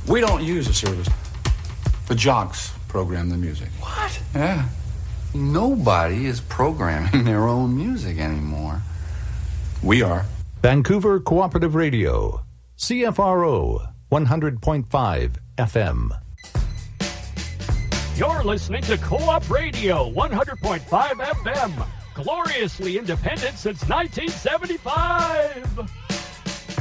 We don't use a service. The jocks program the music. What? Yeah. Nobody is programming their own music anymore. We are. Vancouver Cooperative Radio, CFRO 100.5 FM. You're listening to Co-op Radio 100.5 FM. Gloriously independent since 1975.